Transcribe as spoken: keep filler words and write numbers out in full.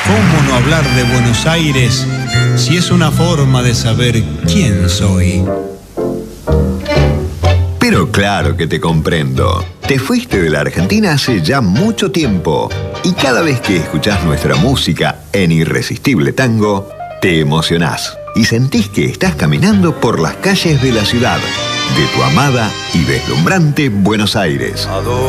¿Cómo no hablar de Buenos Aires si es una forma de saber quién soy? Pero claro que te comprendo. Te fuiste de la Argentina hace ya mucho tiempo y cada vez que escuchás nuestra música en Irresistible Tango, te emocionás y sentís que estás caminando por las calles de la ciudad, de tu amada y deslumbrante Buenos Aires.